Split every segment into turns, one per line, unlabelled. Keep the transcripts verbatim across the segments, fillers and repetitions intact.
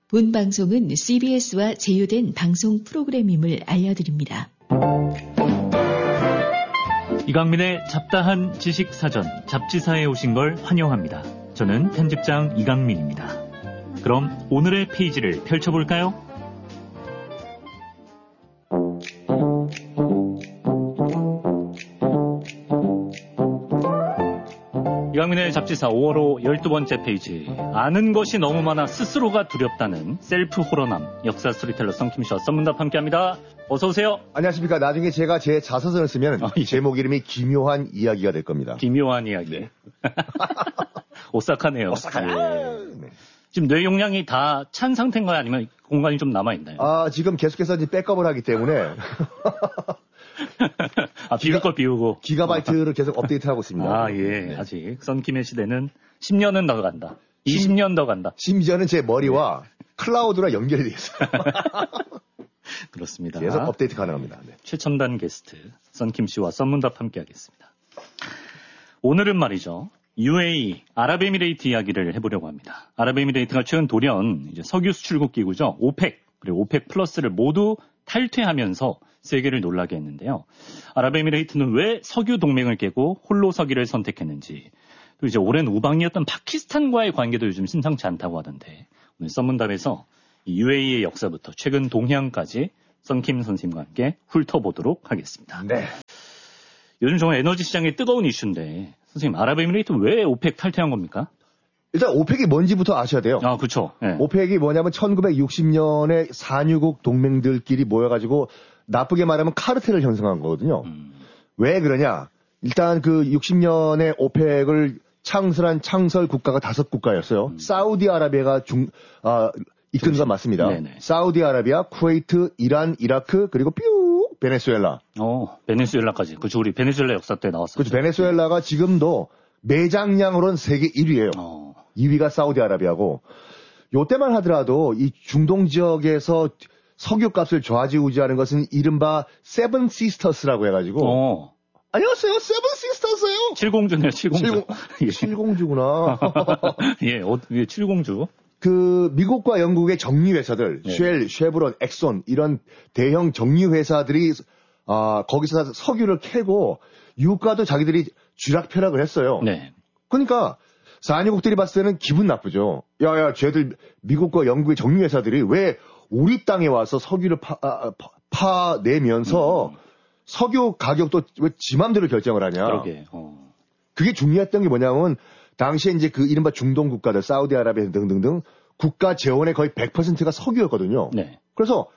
본 방송은 씨비에스와 제휴된 방송 프로그램임을 알려드립니다.
이강민의 잡다한 지식사전 잡지사에 오신 걸 환영합니다. 저는 편집장 이강민입니다. 그럼 오늘의 페이지를 펼쳐볼까요? 이강민의 잡지사 오월호 열두 번째 페이지. 아는 것이 너무 많아 스스로가 두렵다는 셀프 호러남 역사 스토리텔러 썬킴씨와 썬문답 함께합니다. 어서 오세요.
안녕하십니까. 나중에 제가 제 자서전을 쓰면 어, 예. 제목 이름이 기묘한 이야기가 될 겁니다.
기묘한 이야기. 네. 오싹하네요.
오싹하네.
네. 지금 뇌 용량이 다 찬 상태인가요? 아니면 공간이 좀 남아있나요?
아, 지금 계속해서 이제 백업을 하기 때문에.
아, 비울 거 비우고.
기가바이트를 계속 업데이트하고 있습니다.
아, 예. 네. 아직 썬킴의 시대는 십 년은 더 간다. 이십 년 더 간다.
심지어는 제 머리와 클라우드랑 연결이 되어 있어요.
그렇습니다.
계속 업데이트 가능합니다. 네.
최첨단 게스트 썬킴 씨와 썬문답 함께 하겠습니다. 오늘은 말이죠. 유에이이, 아랍에미레이트 이야기를 해보려고 합니다. 아랍에미레이트가 최근 돌연 이제 석유 수출국 기구죠. 오펙, 그리고 오펙 플러스를 모두 탈퇴하면서 세계를 놀라게 했는데요. 아랍에미레이트는 왜 석유 동맹을 깨고 홀로 서기를 선택했는지, 또 이제 오랜 우방이었던 파키스탄과의 관계도 요즘 심상치 않다고 하던데, 오늘 썬문답에서 유에이이의 역사부터 최근 동향까지 썬킴 선생님과 함께 훑어보도록 하겠습니다.
네.
요즘 정말 에너지 시장이 뜨거운 이슈인데, 선생님, 아랍에미레이트는 왜 오펙 탈퇴한 겁니까?
일단 오펙이 뭔지부터 아셔야 돼요.
아, 그렇죠. 네.
오펙이 뭐냐면 천구백육십 년에 산유국 동맹들끼리 모여가지고 나쁘게 말하면 카르텔을 형성한 거거든요. 음. 왜 그러냐? 일단 그 육십 년에 오펙을 창설한 창설 국가가 다섯 국가였어요. 음. 사우디아라비아가 중, 아, 이끈 건 맞습니다. 네네. 사우디아라비아, 쿠웨이트, 이란, 이라크, 그리고 뾰 베네수엘라.
어, 베네수엘라까지. 그렇죠. 우리 베네수엘라 역사 때 나왔었죠.
그렇죠. 베네수엘라가 지금도 매장량으로는 세계 일 위예요. 어. 이 위가 사우디아라비아고, 요때만 하더라도 이 중동 지역에서 석유값을 좌지우지하는 것은 이른바 세븐 시스터스라고 해가지고. 어. 안녕하세요. 세븐 시스터스예요.
칠공주네요. 칠공주.
칠공, 예. 칠공주구나.
예, 어, 예, 칠공주.
그 미국과 영국의 정유 회사들, 네. 쉘, 쉐브론, 엑손 이런 대형 정유 회사들이 아, 거기서 석유를 캐고 유가도 자기들이 쥐락펴락을 했어요. 네. 그러니까 산유국들이 봤을 때는 기분 나쁘죠. 야야, 쟤들 미국과 영국의 정유 회사들이 왜 우리 땅에 와서 석유를 파, 아, 파, 파내면서 음. 석유 가격도 왜 지 맘대로 결정을 하냐.
그러게. 어.
그게 중요했던 게 뭐냐면 당시에 이제 그 이른바 중동 국가들, 사우디아라비아 등등등 국가 재원의 거의 백 퍼센트가 석유였거든요. 네. 그래서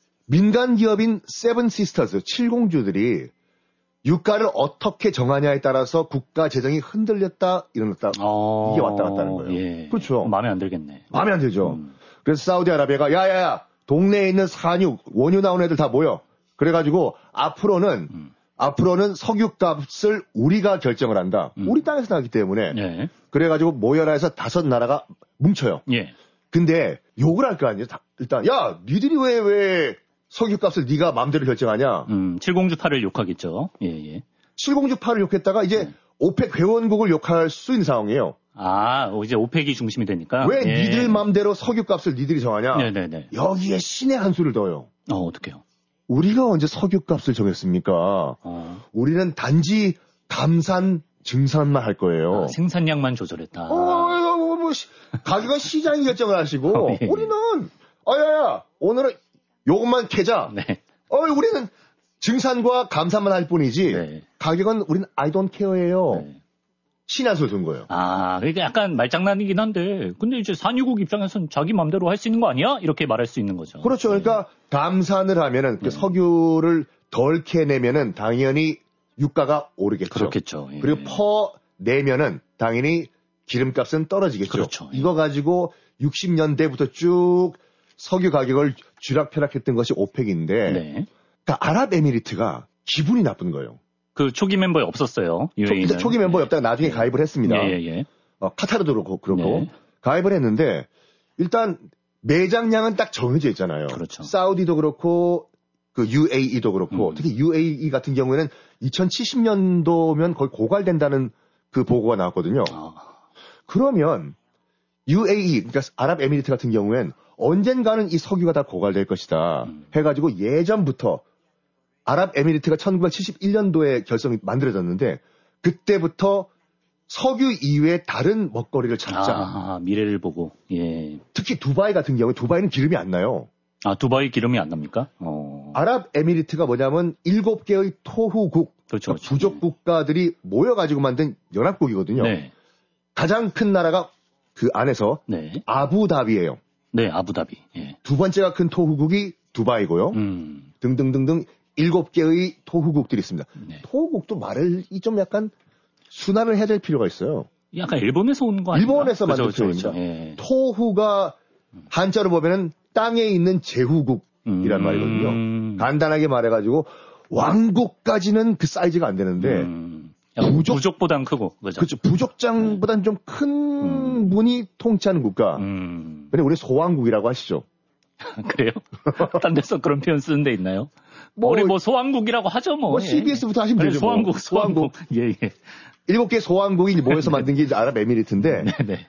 민간 기업인 세븐 시스터즈, 칠공주들이 유가를 어떻게 정하냐에 따라서 국가 재정이 흔들렸다, 일어났다. 어... 이게 왔다 갔다 하는 거예요. 예. 그렇죠.
마음에 안 들겠네.
마음에 안 들죠. 음. 그래서 사우디아라비아가 야야야, 동네에 있는 산유, 원유 나온 애들 다 모여. 그래가지고 앞으로는 음. 앞으로는 석유값을 우리가 결정을 한다. 음. 우리 땅에서 나기 때문에. 예. 그래가지고 모여라 해서 다섯 나라가 뭉쳐요. 예. 근데 욕을 할 거 아니에요. 일단 야, 니들이 왜 왜 석유값을 네가 마음대로 결정하냐.
음, 칠공주파를 욕하겠죠. 예, 예.
칠공주파를 욕했다가 이제 네. 오펙 회원국을 욕할 수 있는 상황이에요.
아, 이제 오펙이 중심이 되니까.
왜
예.
니들 마음대로 석유값을 니들이 정하냐.
네네네.
여기에 신의 한 수를 더요.
어, 어떡해요?
우리가 언제 석유값을 정했습니까? 어. 우리는 단지 감산, 증산만 할 거예요.
아, 생산량만 조절했다.
어, 뭐, 뭐, 시, 가격은 시장이 결정을 하시고, 어, 예. 우리는, 아야야, 오늘은 요것만 캐자. 네. 어, 우리는 증산과 감산만 할 뿐이지, 네. 가격은 우리는 I don't care예요. 네. 신한술 준 거예요.
아, 그러니까 약간 말장난이긴 한데, 근데 이제 산유국 입장에서는 자기 마음대로 할 수 있는 거 아니야? 이렇게 말할 수 있는 거죠.
그렇죠. 그러니까 네. 감산을 하면은 네. 석유를 덜 캐내면은 당연히 유가가 오르겠죠.
그렇겠죠. 예.
그리고 퍼 내면은 당연히 기름값은 떨어지겠죠.
그렇죠. 예.
이거 가지고 육십 년대부터 쭉 석유 가격을 쥐락펴락했던 것이 오펙인데, 네. 그러니까 아랍에미리트가 기분이 나쁜 거예요.
그 초기 멤버에 없었어요.
초, 초기 멤버였다가
네.
나중에 가입을 했습니다.
예, 예, 예.
어, 카타르도 그렇고, 그렇고
네.
가입을 했는데 일단 매장량은 딱 정해져 있잖아요.
그렇죠.
사우디도 그렇고 그 유에이이도 그렇고 음. 특히 유에이이 같은 경우에는 이천칠십 년도면 거의 고갈된다는 그 보고가 나왔거든요. 아. 그러면 유에이이, 그러니까 아랍에미리트 같은 경우엔 언젠가는 이 석유가 다 고갈될 것이다. 음. 해가지고 예전부터 아랍에미리트가 천구백칠십일 년도에 결성이 만들어졌는데 그때부터 석유 이외에 다른 먹거리를 찾자.
아, 미래를 보고. 예.
특히 두바이 같은 경우에 두바이는 기름이 안 나요.
아, 두바이 기름이 안 납니까? 어.
아랍에미리트가 뭐냐면 일곱 개의 토후국,
그렇죠,
그러니까 부족 국가들이 모여가지고 만든 연합국이거든요. 네. 가장 큰 나라가 그 안에서 네. 아부다비예요.
네, 아부다비. 예.
두 번째가 큰 토후국이 두바이고요. 음. 등등등등 일곱 개의 토후국들이 있습니다. 네. 토후국도 말을 좀 약간 순환을 해야 될 필요가 있어요.
약간 일본에서 온 거 아니에요?
일본에서 만든 표현입니다. 그렇죠. 예. 토후가 한자로 보면은 땅에 있는 제후국이란 음. 말이거든요. 간단하게 말해가지고 왕국까지는 그 사이즈가 안 되는데
음. 부족, 부족보단 크고 그렇죠.
그렇죠. 부족장보단 좀 큰 음. 분이 통치하는 국가. 음. 근데 우리 소왕국이라고 하시죠.
그래요? 딴 데서 그런 표현 쓰는 데 있나요? 뭐, 우리 뭐 소왕국이라고 하죠 뭐.
뭐 씨비에스부터 하시면 되죠.
소왕국,
뭐.
소왕국. 예, 예.
일곱 개 소왕국이 모여서 만든 게 이제 아랍에미리트인데
네네.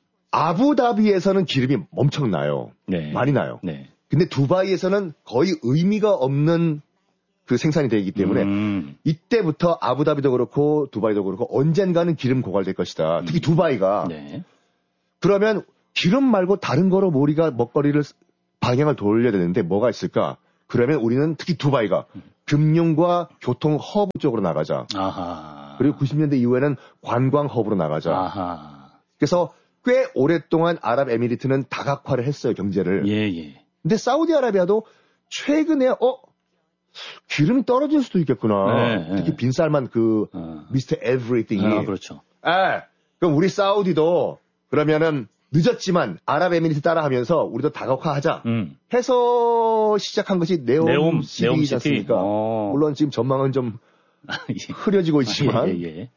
아부다비에서는 기름이 엄청 나요. 네. 많이 나요. 네. 근데 두바이에서는 거의 의미가 없는 그 생산이 되기 때문에 음. 이때부터 아부다비도 그렇고 두바이도 그렇고 언젠가는 기름 고갈될 것이다. 특히 두바이가. 네. 그러면 기름 말고 다른 거로 우리가 먹거리를 방향을 돌려야 되는데 뭐가 있을까? 그러면 우리는 특히 두바이가 금융과 교통 허브 쪽으로 나가자. 아하. 그리고 구십 년대 이후에는 관광 허브로 나가자. 아하. 그래서 꽤 오랫동안 아랍에미리트는 다각화를 했어요, 경제를.
예, 예.
근데 사우디아라비아도 최근에 어 기름이 떨어질 수도 있겠구나. 네, 특히 네. 빈살만 그 어. 미스터 에브리띵이.
아, 그렇죠.
아, 그럼 우리 사우디도 그러면은 늦었지만 아랍에미리트 따라하면서 우리도 다각화하자 음. 해서 시작한 것이 네옴, 네옴 시티이지 않습니까? 어. 물론 지금 전망은 좀 예. 흐려지고 있지만 예, 예.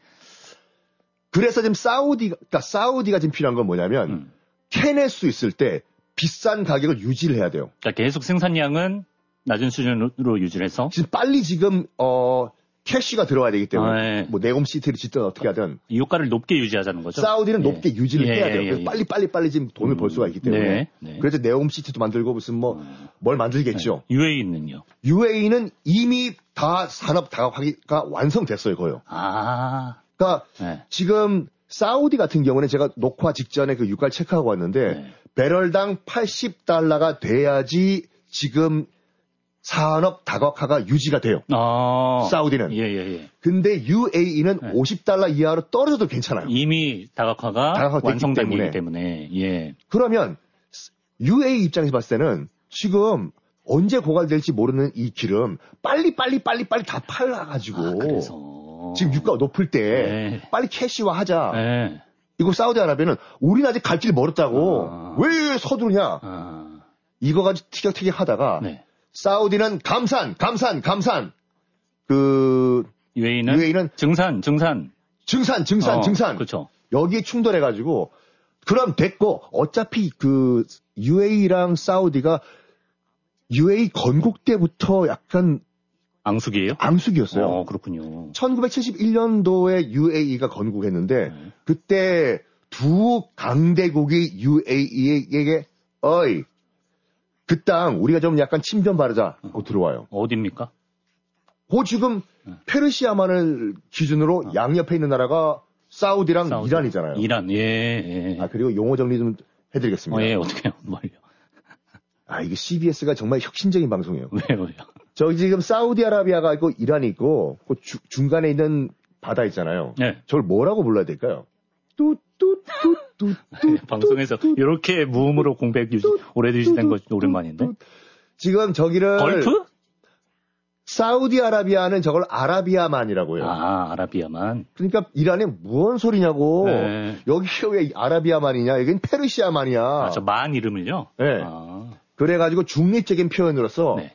그래서 지금 사우디가 그러니까 사우디가 지금 필요한 건 뭐냐면 음. 캐낼 수 있을 때 비싼 가격을 유지를 해야 돼요.
그러니까 계속 생산량은 낮은 수준으로 유지를 해서
지금 빨리 지금 어 캐시가 들어와야 되기 때문에 아, 네. 뭐 네옴 시티를 짓든 어떻게 하든
이 효과를 높게 유지하자는 거죠.
사우디는
예.
높게 유지를
예,
해야 돼요.
예,
그래서
예.
빨리 빨리 빨리 지금 돈을 음, 벌 수가 있기 때문에
네, 네.
그래서 네옴 시티도 만들고 무슨 뭐 뭘 만들겠죠.
네. 유에이는요?
유에이는 이미 다 산업 다각화가 완성됐어요, 거요.
아,
그러니까 네. 지금 사우디 같은 경우는 제가 녹화 직전에 그 유가를 체크하고 왔는데 네. 배럴당 팔십 달러가 돼야지 지금 산업 다각화가 유지가 돼요.
아,
사우디는.
예, 예, 예.
근데 유에이는 네. 오십 달러 이하로 떨어져도 괜찮아요.
이미 다각화가, 다각화가 완성된 때문에. 때문에. 예.
그러면 유에이 입장에서 봤을 때는 지금 언제 고갈될지 모르는 이 기름 빨리 빨리 빨리 빨리 다 팔아가지고
아, 그래서.
지금 유가가 높을 때 네. 빨리 캐시화하자. 네. 이거 사우디아라비아는 우리는 아직 갈 길 멀었다고 아. 왜 서두르냐. 아. 이거 가지고 티격태격 하다가 네. 사우디는 감산, 감산, 감산. 그
유에이는, 유에이는 증산, 증산,
증산, 증산,
어,
증산.
그렇죠.
여기에 충돌해가지고 그럼 됐고 어차피 그 유에이랑 사우디가 유에이 건국 때부터 약간
앙숙이에요?
앙숙이었어요.
어, 그렇군요.
천구백칠십일 년도에 유에이가 건국했는데 네. 그때 두 강대국이 유에이에게 어이 그 땅 우리가 좀 약간 침전 바르자 하고 들어와요.
어디입니까?
그 지금 네. 페르시아만을 기준으로 어. 양옆에 있는 나라가 사우디랑 사우디. 이란이잖아요.
이란, 예, 예.
아, 그리고 용어 정리 좀 해드리겠습니다.
어, 예, 어떻게요? 뭘요?
아, 이게 씨비에스가 정말 혁신적인 방송이에요.
왜요?
저기 지금 사우디아라비아가 있고 이란이 있고 그 주, 중간에 있는 바다 있잖아요. 네. 저걸 뭐라고 불러야 될까요? 뚜뚜뚜뚜뚜
방송에서 이렇게 무음으로 공백 유지 오래 유지된 거 오랜만인데.
지금 저기를
걸프?
사우디아라비아는 저걸 아라비아만이라고 해요.
아, 아라비아만.
그러니까 이란에 무슨 소리냐고. 네. 여기가 왜 아라비아만이냐? 여긴 페르시아만이야.
아, 저 만 이름을요?
네. 아. 그래가지고 중립적인 표현으로서 네.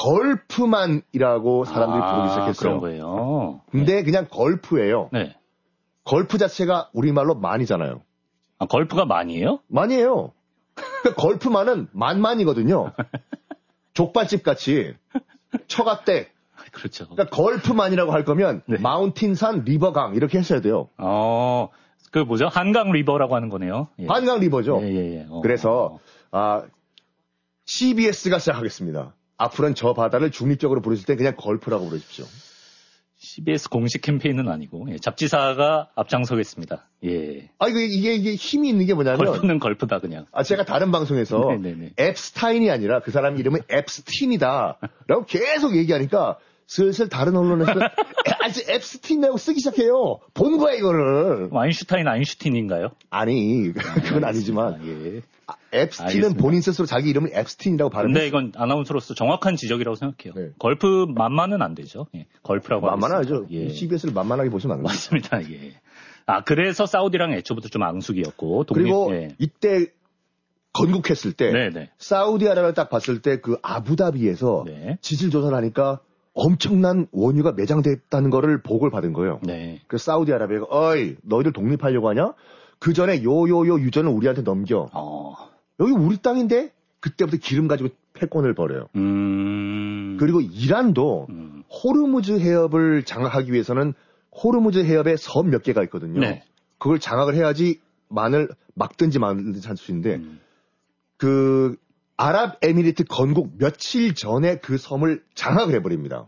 걸프만이라고 사람들이
아,
부르기 시작했어요.
그런 거예요.
근데
네.
그냥 걸프예요.
네.
걸프 자체가 우리말로 만이잖아요.
아, 걸프가 만이에요?
만이에요. 그러니까 걸프만은 만만이거든요. 족발집 같이. 처갓댁.
그렇죠.
그러니까 걸프만이라고 할 거면 네. 마운틴산, 리버강 이렇게 했어야 돼요.
어, 그 뭐죠? 한강 리버라고 하는 거네요. 예.
한강 리버죠.
예, 예, 예. 어,
그래서 아, 씨비에스가 시작하겠습니다. 앞으로는 저 바다를 중립적으로 부르실 땐 그냥 걸프라고 부르십시오.
씨비에스 공식 캠페인은 아니고 예, 잡지사가 앞장서겠습니다. 예.
아 이거 이게 이게 힘이 있는 게 뭐냐면
걸프는 걸프다 그냥.
아 제가 다른 방송에서
네네네.
앱스타인이 아니라 그 사람 이름은 앱스틴이다라고 계속 얘기하니까 슬슬 다른 언론에서 아직 앱스틴이라고 쓰기 시작해요. 본 거야 이거를.
아인슈타인 아인슈틴인가요?
아니 그건 아니지만
예.
아, 앱스틴은
알겠습니다.
본인 스스로 자기 이름을 앱스틴이라고 발음해.
근데 이건 아나운서로서 정확한 지적이라고 생각해요.
네.
걸프 만만은 안 되죠. 예. 걸프라고
만만하죠.
하겠습니다. 예.
씨비에스를 만만하게 보시면 안 돼요.
맞습니다. 예. 아 그래서 사우디랑 애초부터 좀 앙숙이었고 독립,
그리고
예.
이때 건국했을 때
네네.
사우디아라비아를 딱 봤을 때 그 아부다비에서
네.
지질 조사를 하니까 엄청난 원유가 매장됐다는 거를 보고를 받은 거예요.
네.
그래서 사우디아라비아가 어이 너희들 독립하려고 하냐? 그 전에 요요요 유전을 우리한테 넘겨.
어.
여기 우리 땅인데 그때부터 기름 가지고 패권을 벌여요.
음.
그리고 이란도
음.
호르무즈 해협을 장악하기 위해서는 호르무즈 해협에 섬 몇 개가 있거든요.
네.
그걸 장악을 해야지 만을 막든지 말든지 할 수 있는데
음.
그 아랍에미리트 건국 며칠 전에 그 섬을 장악을 해버립니다.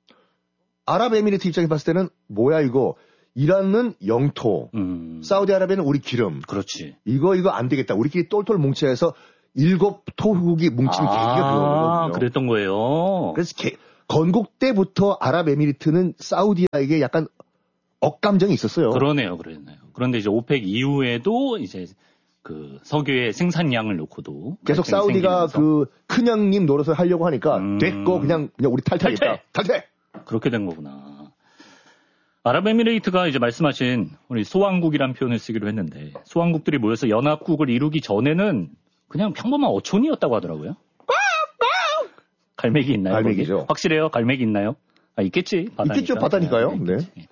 아랍에미리트 입장에서 봤을 때는 뭐야 이거 이란은 영토,
음.
사우디아라비아는 우리 기름.
그렇지.
이거 이거 안 되겠다. 우리끼리 똘똘 뭉쳐야 해서 일곱 토국이 뭉친 계기가 그거거든요.
그랬던 거예요.
그래서 개, 건국 때부터 아랍에미리트는 사우디아에게 약간 억감정이 있었어요.
그러네요, 그러네요. 그런데 이제 오펙 이후에도 이제 그 석유의 생산량을 놓고도
계속 사우디가
생기면서
그 큰형님 노릇을 하려고 하니까
음.
됐고 그냥 그냥 우리 탈퇴하겠다.
탈퇴!
탈퇴.
그렇게 된 거구나. 아랍에미레이트가 이제 말씀하신 우리 소왕국이란 표현을 쓰기로 했는데 소왕국들이 모여서 연합국을 이루기 전에는 그냥 평범한 어촌이었다고 하더라고요. 갈매기 있나요?
갈매기죠.
거기? 확실해요? 갈매기 있나요? 아, 있겠지. 바다니까.
있겠죠, 바다니까요.
네,
네.
있겠지.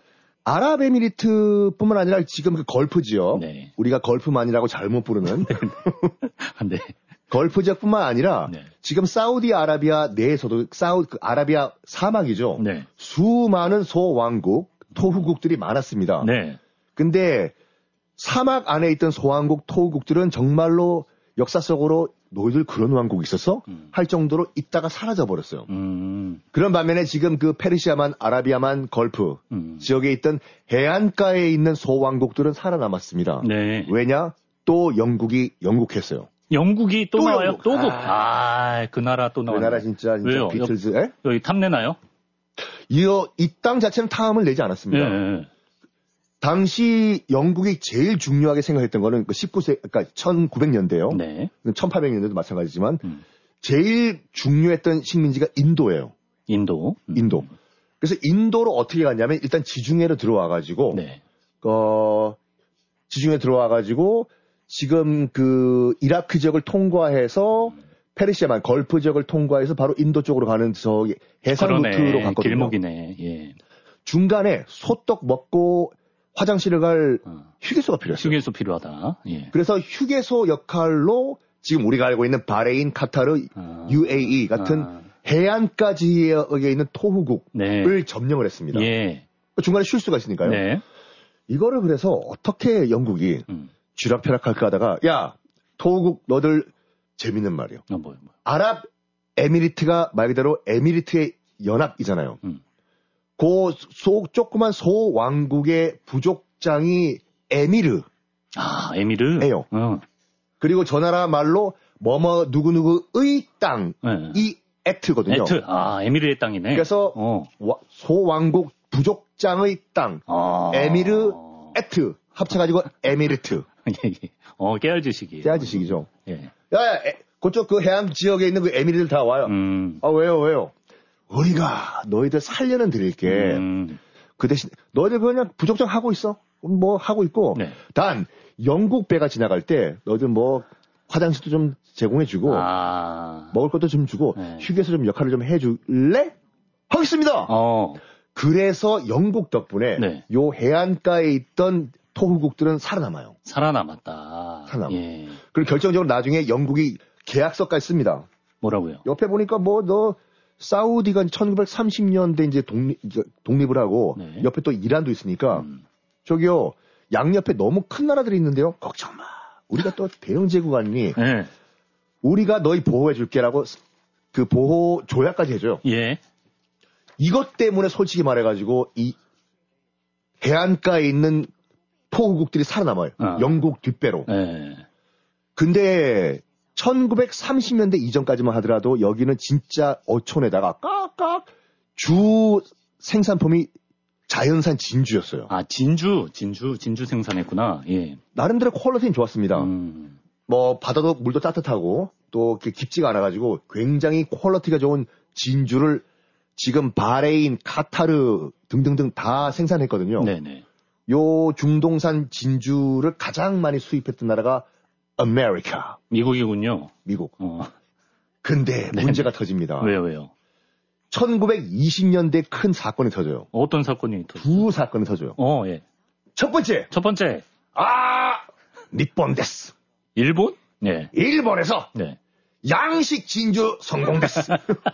아랍에미리트뿐만 아니라 지금 그 걸프 지역,
네.
우리가 걸프만이라고 잘못 부르는
네.
걸프 지역뿐만 아니라
네.
지금 사우디아라비아 내에서도 사우 그 아라비아 사막이죠.
네.
수많은 소왕국, 토후국들이 많았습니다.
네.
근데 사막 안에 있던 소왕국, 토후국들은 정말로 역사 속으로 너희들 그런 왕국이 있었어?
음.
할 정도로 있다가 사라져 버렸어요.
음.
그런 반면에 지금 그 페르시아만, 아라비아만, 걸프
음.
지역에 있던 해안가에 있는 소왕국들은 살아남았습니다.
네.
왜냐? 또 영국이 영국했어요.
영국이 또,
또
나와요?
영국.
또국.
아.
아, 그 나라 또
그
나와요.
나라 진짜, 진짜
왜요?
비틀즈. 에?
여기 탐내나요?
이, 이 땅 자체는 탐을 내지 않았습니다.
네.
당시 영국이 제일 중요하게 생각했던 거는 그 십구 세, 그러니까 천구백 년대요.
네.
천팔백 년대도 마찬가지지만
음.
제일 중요했던 식민지가 인도예요.
인도. 음.
인도. 그래서 인도로 어떻게 갔냐면 일단 지중해로 들어와 가지고
네.
어 지중해 들어와 가지고 지금 그 이라크 지역을 통과해서 페르시아만 걸프 지역을 통과해서 바로 인도 쪽으로 가는 저 해상
그러네.
루트로 갔거든요.
길목이네. 예.
중간에 소떡 먹고 화장실을 갈
어.
휴게소가 필요했어요.
휴게소 필요하다. 예.
그래서 휴게소 역할로 지금 우리가 알고 있는 바레인, 카타르,
아.
유에이이 같은
아.
해안가 지역에 있는 토후국을
네.
점령을 했습니다.
예.
중간에 쉴 수가 있으니까요.
네.
이거를 그래서 어떻게 영국이
음.
쥐락펴락할까 하다가 야 토후국 너들 재밌는 말이에요.
어, 뭐요, 뭐.
아랍 에미리트가 말 그대로 에미리트의 연합이잖아요.
음.
그 소, 조그만 소왕국의 부족장이 에미르.
아, 에미르.
에요.
어.
그리고 저 나라 말로 뭐뭐 누구누구의 땅.
네.
이 에트거든요.
에트. 아, 에미르의 땅이네.
그래서
어.
와, 소왕국 부족장의 땅.
아.
에미르 에트. 합쳐가지고 에미리트.
예, 예. 어, 깨알 지식이.
깨알 지식이죠.
예.
야, 야, 에, 그쪽 그 해안 지역에 있는 그 에미리들 다 와요.
음.
아, 왜요, 왜요? 우리가 너희들 살려는 드릴게.
음.
그 대신 너희들 그냥 부족장 하고 있어. 뭐 하고 있고.
네.
단 영국 배가 지나갈 때 너희들 뭐 화장실도 좀 제공해주고
아.
먹을 것도 좀 주고
네.
휴게소 좀 역할을 좀 해줄래? 하겠습니다.
어.
그래서 영국 덕분에
네.
요 해안가에 있던 토후국들은 살아남아요.
살아남았다.
살아남아.
예.
그리고 결정적으로 나중에 영국이 계약서까지 씁니다.
뭐라고요?
옆에 보니까 뭐 너 사우디가 천구백삼십 년대 이제 독립, 독립을 하고
네.
옆에 또 이란도 있으니까
음.
저기요 양옆에 너무 큰 나라들이 있는데요. 걱정 마. 우리가 또 대영 제국 아니니
네.
우리가 너희 보호해 줄게라고 그 보호 조약까지 해줘요.
예.
이것 때문에 솔직히 말해가지고 이 해안가에 있는 포구국들이 살아남아요.
어.
영국 뒷배로.
예.
근데 천구백삼십 년대 이전까지만 하더라도 여기는 진짜 어촌에다가 깍깍 주 생산품이 자연산 진주였어요.
아, 진주, 진주, 진주 생산했구나. 예.
나름대로 퀄리티는 좋았습니다.
음.
뭐 바다도 물도 따뜻하고 또 이렇게 깊지가 않아가지고 굉장히 퀄리티가 좋은 진주를 지금 바레인, 카타르 등등등 다 생산했거든요.
네네.
요 중동산 진주를 가장 많이 수입했던 나라가 아메리카,
미국이군요.
미국.
어.
근데
네네.
문제가 터집니다.
왜요, 왜요?
천구백이십 년대 큰 사건이 터져요.
어떤 사건이 터
두 사건이 터져요.
어, 예.
첫 번째,
첫 번째,
아, 니폰 데스.
일본? 네.
일본에서
네.
양식 진주 성공데스.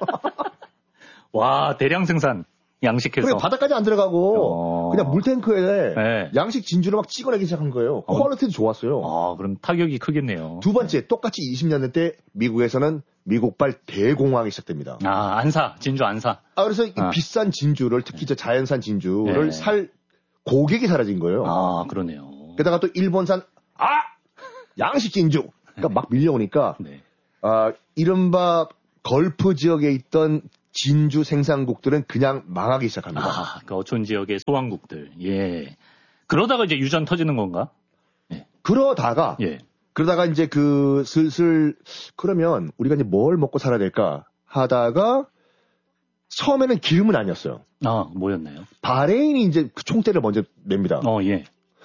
와, 대량 생산. 양식해서.
그래 바다까지 안 들어가고
어.
그냥 물탱크에
네.
양식 진주를 막 찍어내기 시작한 거예요.
어.
퀄리티도 좋았어요.
아, 그럼 타격이 크겠네요.
두 번째, 똑같이 이십 년대 때 미국에서는 미국발 대공황이 시작됩니다.
아, 안사. 진주 안사.
아, 그래서 이
아.
비싼 진주를, 특히 저 자연산 진주를
네.
살 고객이 사라진 거예요.
아, 그러네요.
게다가 또 일본산, 아! 양식 진주! 그러니까 막 밀려오니까,
네.
아, 이른바 걸프 지역에 있던 진주 생산국들은 그냥 망하기 시작합니다.
아, 그 어촌 지역의 소왕국들. 예. 그러다가 이제 유전 터지는 건가?
그러다가,
예.
그러다가 이제 그 슬슬, 그러면 우리가 이제 뭘 먹고 살아야 될까 하다가, 처음에는 기름은 아니었어요.
아, 뭐였나요?
바레인이 이제 그 총대를 먼저 냅니다.
어, 예.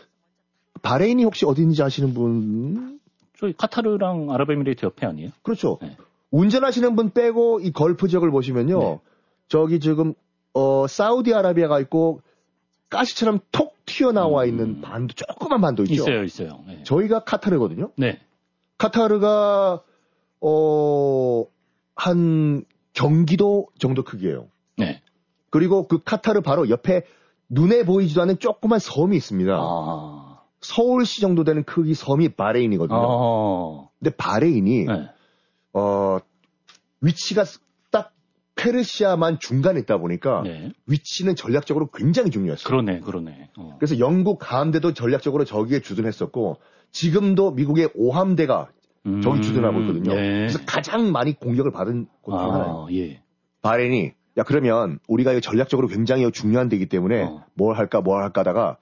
바레인이 혹시 어디 있는지 아시는 분?
저희 카타르랑 아랍에미레이트 옆에 아니에요?
그렇죠.
네.
운전하시는 분 빼고 이 걸프 지역을 보시면요.
네.
저기 지금 어 사우디아라비아가 있고 가시처럼 톡 튀어나와
음.
있는 반도 조그만 반도 있죠.
있어요, 있어요. 네.
저희가 카타르거든요.
네.
카타르가 어 한 경기도 정도 크기예요.
네.
그리고 그 카타르 바로 옆에 눈에 보이지도 않는 조그만 섬이 있습니다.
아.
서울시 정도 되는 크기 섬이 바레인이거든요.
어.
근데 바레인이
네.
어 위치가 딱 페르시아만 중간에 있다 보니까
네.
위치는 전략적으로 굉장히 중요했어요.
그러네, 그러네. 어.
그래서 영국 함대도 전략적으로 저기에 주둔했었고 지금도 미국의 오함대가
음.
저기 주둔하고 있거든요.
네.
그래서 가장 많이 공격을 받은 곳 중 하나예요.
아, 예.
바레인이 야 그러면 우리가 이거 전략적으로 굉장히 중요한 데이기 때문에
어.
뭘 할까 뭘 할까 하다가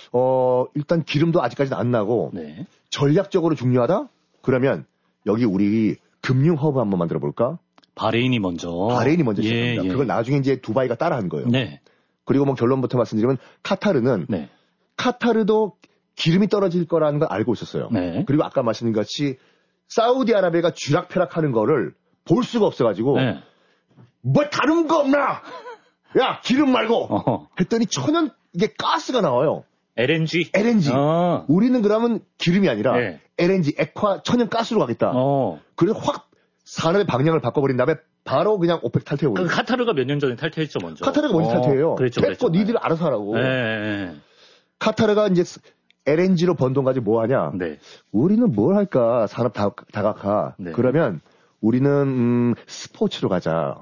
어 일단 기름도 아직까지는 안 나고
네.
전략적으로 중요하다? 그러면 여기 우리 금융 허브 한번 만들어 볼까?
바레인이 먼저.
바레인이 먼저
예,
시작합니다.
예.
그걸 나중에 이제 두바이가 따라한 거예요.
네.
그리고 뭐 결론부터 말씀드리면 카타르는
네.
카타르도 기름이 떨어질 거라는 걸 알고 있었어요.
네.
그리고 아까 말씀드린 것 같이 사우디아라비아가 쥐락펴락하는 거를 볼 수가 없어가지고
네.
뭐 다른 거 없나? 야 기름 말고
어허.
했더니 천연 이게 가스가 나와요.
엘엔지.
엘엔지.
어.
우리는 그러면 기름이 아니라
네.
엘엔지 액화 천연 가스로 가겠다.
어.
그래서 확 산업의 방향을 바꿔버린 다음에 바로 그냥 오펙
그
탈퇴해버려요.
카타르가 몇 년 전에 탈퇴했죠, 먼저.
카타르가 먼저
어,
탈퇴해요.
그랬죠,
됐고
그랬죠.
니들 알아서 하라고.
네. 네.
카타르가 이제 엘엔지로 번 돈 가지고 뭐 하냐?
네.
우리는 뭘 할까? 산업 다, 다각화.
네.
그러면 우리는 음, 스포츠로 가자.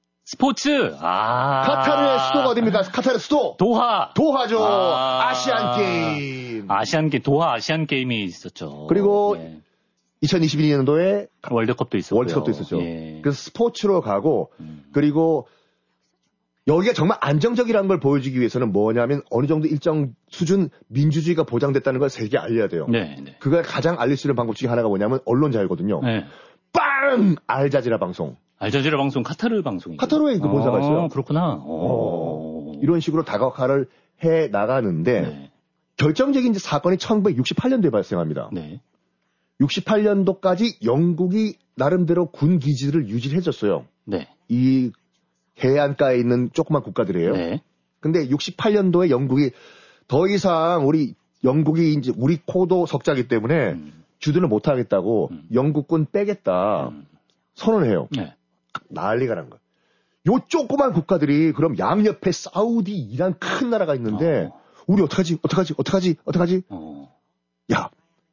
스포츠. 아.
카타르의 수도가 어디입니까? 카타르 수도.
도하.
도하죠.
아.
아시안 게임.
아시안 게 도하 아시안 게임이 있었죠.
그리고
예.
이천이십이 년도에
월드컵도 있었고요.
월드컵도 있었죠.
예.
그래서 스포츠로 가고
음.
그리고 여기가 정말 안정적이라는 걸 보여주기 위해서는 뭐냐면 어느 정도 일정 수준 민주주의가 보장됐다는 걸 세계에 알려야 돼요.
네, 네.
그걸 가장 알릴 수 있는 방법 중에 하나가 뭐냐면 언론 자유거든요.
네.
빵! 알자지라 방송.
알자지라 방송 카타르 방송이죠.
카타르에 그 본사가 있어요.
어, 그렇구나.
어, 이런 식으로 다각화를 해 나가는데
네.
결정적인 이제 사건이 천구백육십팔 년도에 발생합니다.
네.
육십팔 년도까지 영국이 나름대로 군 기지를 유지해줬어요.
네.
이 해안가에 있는 조그만 국가들이에요.
네.
근데 육십팔 년도에 영국이 더 이상 우리 영국이 이제 우리 코도 석자기 때문에
음.
주둔을 못 하겠다고
음.
영국군 빼겠다
음.
선언을 해요.
네.
난리가 난 거야. 요 조그만 국가들이 그럼 양옆에 사우디, 이란 큰 나라가 있는데
어.
우리 어떡하지? 어떡하지? 어떡하지? 어떡하지?
어.
야,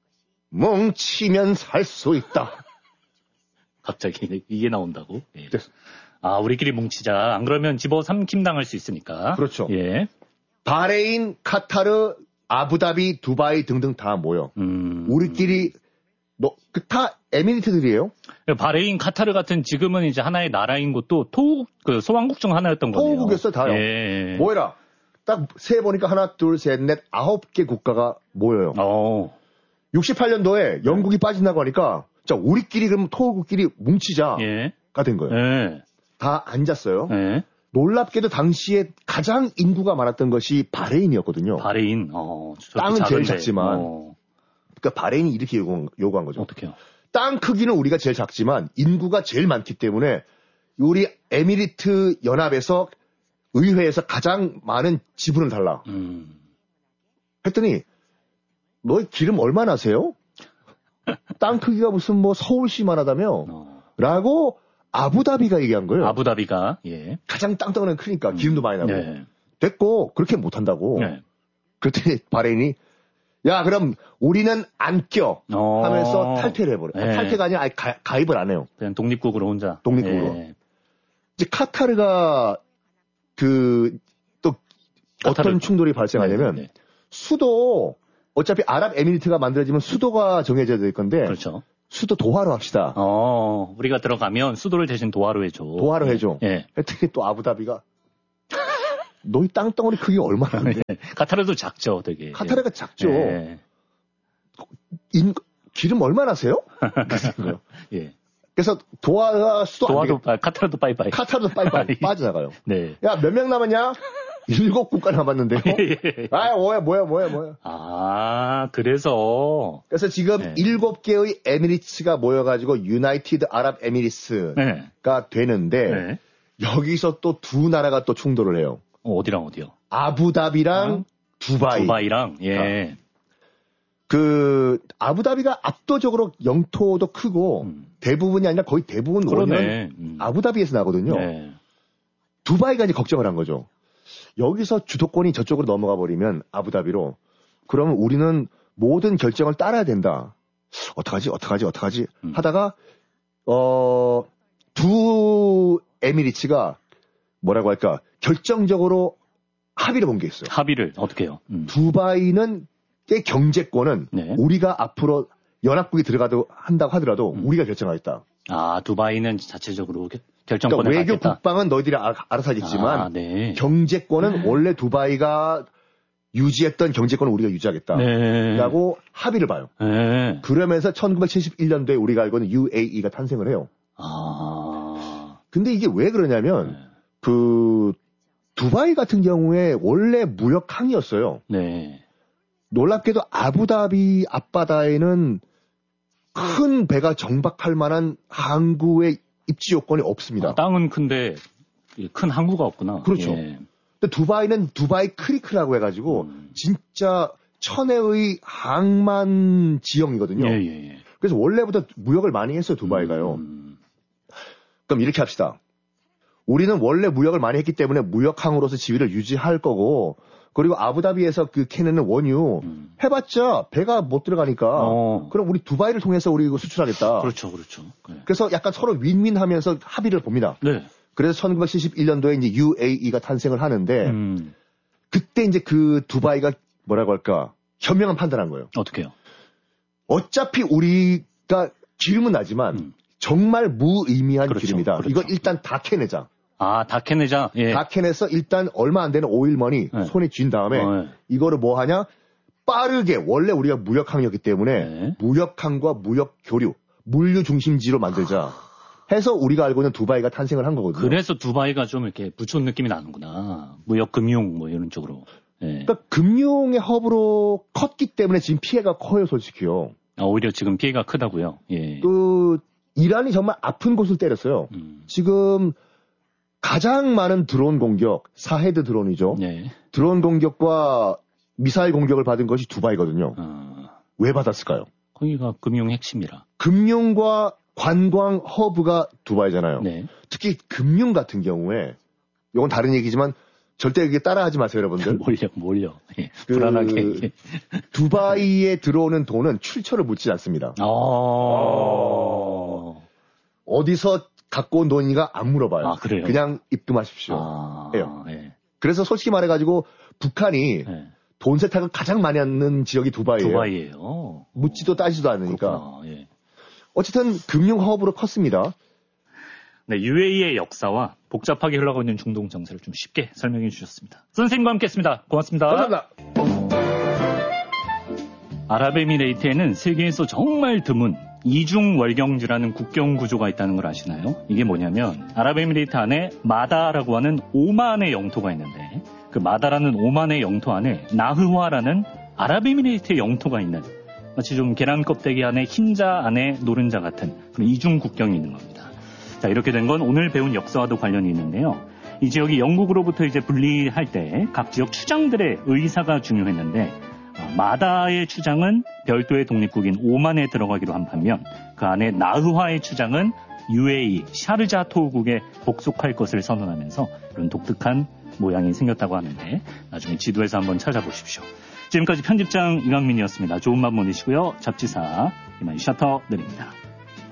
뭉치면 살 수 있다.
갑자기 이게 나온다고? 예.
됐어.
아, 우리끼리 뭉치자. 안 그러면 집어 삼킴 당할 수 있으니까.
그렇죠.
예.
바레인, 카타르, 아부다비, 두바이 등등 다 모여.
음.
우리끼리 너, 그, 다 에미리트들이에요.
바레인, 카타르 같은 지금은 이제 하나의 나라인 것도 토, 그 소왕국 중 하나였던 거네요.
토국이었어요, 다요.
예.
뭐해라. 딱 세 보니까 하나, 둘, 셋, 넷, 아홉 개 국가가 모여요.
어.
육십팔 년도에 영국이 빠진다고 하니까, 자, 우리끼리 그럼 토국끼리 뭉치자가
예.
된 거예요.
예.
다 앉았어요.
예.
놀랍게도 당시에 가장 인구가 많았던 것이 바레인이었거든요.
바레인. 어.
땅은 제일
작은데.
작지만.
어.
그러니까 바레인이 이렇게 요구한, 요구한 거죠.
어떻게요?
땅 크기는 우리가 제일 작지만 인구가 제일 많기 때문에 우리 에미리트 연합에서 의회에서 가장 많은 지분을 달라.
음.
했더니 너 기름 얼마나 세요? 땅 크기가 무슨 뭐 서울시만 하다며?
어.
라고 아부다비가 얘기한 거예요.
아부다비가 예.
가장 땅덩어리는 크니까 기름도 많이 나고.
네.
됐고 그렇게 못한다고.
네.
그랬더니 바레인이 야 그럼 우리는 안 껴
어.
하면서 탈퇴를 해버려.
네.
탈퇴가 아니라 아예 가, 가입을 안 해요.
그냥 독립국으로 혼자.
독립국으로.
예.
이제 카타르가 그 또
카타르.
어떤 충돌이 발생하냐면
네, 네.
수도 어차피 아랍에미리트가 만들어지면 수도가 정해져야 될 건데
그렇죠.
수도 도하로 합시다.
어, 우리가 들어가면 수도를 대신 도하로 해줘.
도하로
예.
해줘.
예.
했더니 또 아부다비가 너희 땅덩어리 크기가 얼마나 안 돼?
카타르도 작죠, 되게.
카타르가 작죠.
예.
인, 기름 얼마나 세요? 그래서 거예요.
예.
그래서 도하가 수도 안
도하도,
되겠다.
아, 카타르도 빠이빠이.
카타르도 빨리빨리 빠져나가요.
네.
야, 몇 명 남았냐? 일곱 국가 남았는데요. 아, 뭐야, 뭐야, 뭐야, 뭐야.
아, 그래서.
그래서 지금
네.
일곱 개의 에미리츠가 모여가지고 유나이티드 아랍 에미리스가
네.
되는데
네.
여기서 또 두 나라가 또 충돌을 해요.
어, 어디랑 어디요?
아부다비랑
어?
두바이.
두바이랑, 예.
그 아부다비가 압도적으로 영토도 크고
음.
대부분이 아니라 거의 대부분 원은
그러네. 음.
아부다비에서 나거든요.
네.
두바이가 이제 걱정을 한 거죠. 여기서 주도권이 저쪽으로 넘어가 버리면 아부다비로 그러면 우리는 모든 결정을 따라야 된다. 어떡하지? 어떡하지? 어떡하지?
음.
하다가 어, 두 에미리츠가 뭐라고 할까? 결정적으로 합의를 본 게 있어요.
합의를 어떻게 해요? 음.
두바이는 의 경제권은
네.
우리가 앞으로 연합국이 들어가도 한다고 하더라도
음.
우리가 결정하겠다.
아, 두바이는 자체적으로 겨- 결정권을
그러니까 외교
갖겠다.
국방은 너희들이 아, 알아서 하겠지만
아, 네.
경제권은 원래 두바이가 유지했던 경제권을 우리가 유지하겠다.
네.
라고 합의를 봐요.
네.
그러면서 천구백칠십일 년도에 우리가 알고 있는 유에이이가 탄생을 해요.
아.
근데 이게 왜 그러냐면
네.
그 두바이 같은 경우에 원래 무역 항이었어요.
네.
놀랍게도 아부다비 앞바다에는 큰 배가 정박할 만한 항구의 입지 요건이 없습니다.
아, 땅은 큰데 큰 항구가 없구나.
그렇죠.
예.
근데 두바이는 두바이 크리크라고 해가지고
음.
진짜 천혜의 항만 지형이거든요.
예, 예, 예.
그래서 원래부터 무역을 많이 했어요, 두바이가요.
음.
그럼 이렇게 합시다. 우리는 원래 무역을 많이 했기 때문에 무역항으로서 지위를 유지할 거고, 그리고 아부다비에서 그 캐내는 원유
음.
해봤자 배가 못 들어가니까
어.
그럼 우리 두바이를 통해서 우리 이거 수출하겠다.
그렇죠, 그렇죠. 네.
그래서 약간 서로 윈윈하면서 합의를 봅니다.
네.
그래서 천구백칠십일 년도에 이제 유에이이가 탄생을 하는데
음.
그때 이제 그 두바이가 뭐라고 할까 현명한 판단한 거예요.
어떻게 해요?
어차피 우리가 기름은 나지만
음.
정말 무의미한
그렇죠,
기름이다.
그렇죠.
이거 일단 다 캐내자.
아, 다 캐내자. 예.
다 캐내서 일단 얼마 안 되는 오일머니
네.
손에 쥔 다음에
어, 예.
이거를 뭐 하냐? 빠르게 원래 우리가 무역항이었기 때문에
네.
무역항과 무역 교류, 물류 중심지로 만들자. 해서 우리가 알고 있는 두바이가 탄생을 한 거거든요.
그래서 두바이가 좀 이렇게 부촌 느낌이 나는구나. 무역, 금융 뭐 이런 쪽으로. 예.
그러니까 금융의 허브로 컸기 때문에 지금 피해가 커요, 솔직히요.
아, 오히려 지금 피해가 크다고요. 예.
그 이란이 정말 아픈 곳을 때렸어요.
음.
지금 가장 많은 드론 공격, 사헤드 드론이죠.
네.
드론 공격과 미사일 공격을 받은 것이 두바이거든요.
어,
왜 받았을까요?
거기가 금융 핵심이라.
금융과 관광 허브가 두바이잖아요.
네.
특히 금융 같은 경우에 이건 다른 얘기지만 절대 이게 따라하지 마세요, 여러분들.
몰려, 몰려. 예,
그
불안하게.
두바이에 들어오는 돈은 출처를 묻지 않습니다.
어...
어디서 갖고 온 돈인가 안 물어봐요.
아, 그래요?
그냥 입금하십시오.
아,
해요.
예.
그래서 솔직히 말해가지고 북한이
예.
돈 세탁을 가장 많이 하는 지역이 두바이예요.
두바이예요.
묻지도 따지도 않으니까.
그렇구나, 예.
어쨌든 금융 허브로 컸습니다.
네, 유에이의 역사와 복잡하게 흘러가고 있는 중동 정세를 좀 쉽게 설명해 주셨습니다. 선생님과 함께했습니다. 고맙습니다.
감사합니다.
아랍에미레이트에는 세계에서 정말 드문 이중월경지라는 국경 구조가 있다는 걸 아시나요? 이게 뭐냐면 아랍에미레이트 안에 마다라고 하는 오만의 영토가 있는데 그 마다라는 오만의 영토 안에 나흐와라는 아랍에미레이트의 영토가 있는 마치 좀 계란 껍데기 안에 흰자 안에 노른자 같은 그런 이중 국경이 있는 겁니다. 자, 이렇게 된 건 오늘 배운 역사와도 관련이 있는데요. 이 지역이 영국으로부터 이제 분리할 때 각 지역 추장들의 의사가 중요했는데 마다의 추장은 별도의 독립국인 오만에 들어가기로 한 반면 그 안에 나흐와의 추장은 유에이, 샤르자 토우국에 복속할 것을 선언하면서 이런 독특한 모양이 생겼다고 하는데 나중에 지도에서 한번 찾아보십시오. 지금까지 편집장 이강민이었습니다. 좋은 밤 보내시고요. 잡지사 이만 셔터 내립니다.